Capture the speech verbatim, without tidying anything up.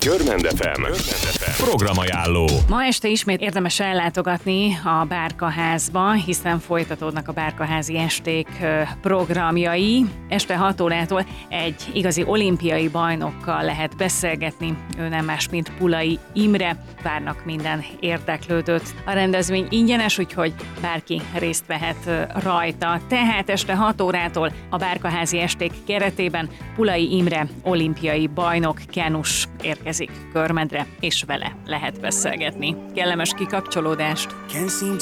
Görmend ef em programajánló. Ma este ismét érdemes ellátogatni a Bárkaházba, hiszen folytatódnak a Bárkaházi esték programjai. Este hat órától egy igazi olimpiai bajnokkal lehet beszélgetni. Ő nem más, mint Pulai Imre. Várnak minden érdeklődőt. A rendezvény ingyenes, úgyhogy bárki részt vehet rajta. Tehát este hat órától a Bárkaházi esték keretében Pulai Imre olimpiai bajnok kenus érkezik Görmendre, és vele lehet beszélgetni. Kellemes kikapcsolódást! Can't seem